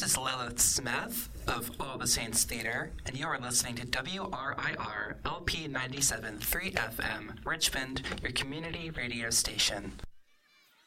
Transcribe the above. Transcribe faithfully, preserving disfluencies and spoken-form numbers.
is Lilith Smith of All the Saints Theater, and you are listening to W R I R L P ninety-seven point three F M, Richmond, your community radio station.